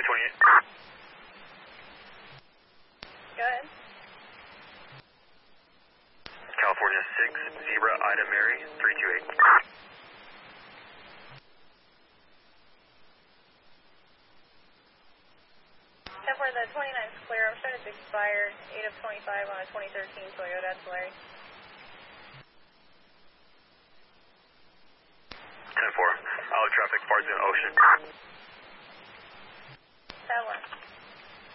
Traffic 28. Go ahead. California 6, Zebra, Ida Mary, 328. For the 29th clear, I'm showing it's expired 8 of 25 on a 2013 Toyota Acelera. 10-4, out of traffic, Far Zone Ocean.